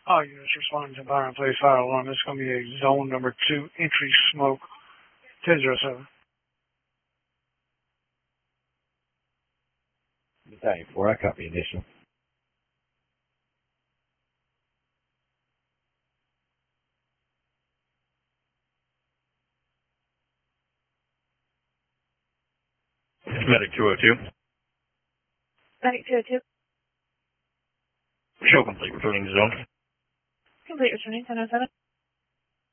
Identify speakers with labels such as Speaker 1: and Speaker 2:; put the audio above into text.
Speaker 1: All units responding to Byron Place Fire Alarm. This is going to be a zone number 2 entry smoke 1007.
Speaker 2: Battalion 4, I copy initial.
Speaker 3: Medic 202.
Speaker 4: Medic 202.
Speaker 3: Show complete, returning to zone.
Speaker 4: Complete, returning 1007.